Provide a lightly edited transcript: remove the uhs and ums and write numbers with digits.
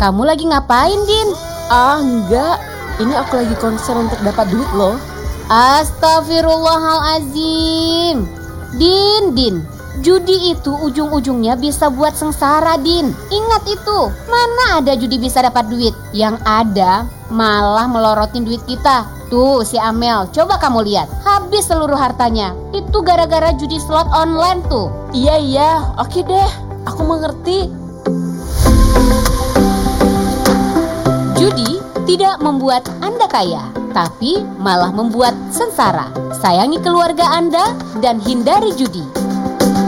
Kamu lagi ngapain, Din? Enggak. Ini aku lagi konser untuk dapat duit loh. Astagfirullahalazim. Din, judi itu ujung-ujungnya bisa buat sengsara, Din. Ingat itu, mana ada judi bisa dapat duit. Yang ada malah melorotin duit kita. Tuh si Amel, coba kamu lihat, habis seluruh hartanya. Itu gara-gara judi slot online tuh. Iya, oke deh, aku mengerti. Judi tidak membuat Anda kaya, tapi malah membuat sengsara. Sayangi keluarga Anda dan hindari judi.